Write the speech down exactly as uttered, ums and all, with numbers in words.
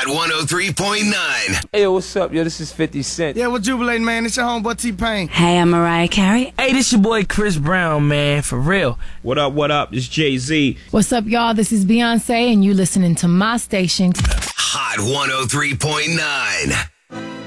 one oh three point nine. Hey, yo, what's up, yo? This is fifty Cent. Yeah, we're jubilating, man. It's your homeboy T-Pain. Hey, I'm Mariah Carey. Hey, this your boy Chris Brown, man, for real. What up, what up? This Jay-Z. What's up, y'all? This is Beyonce, and you listening to my station. Hot one oh three point nine.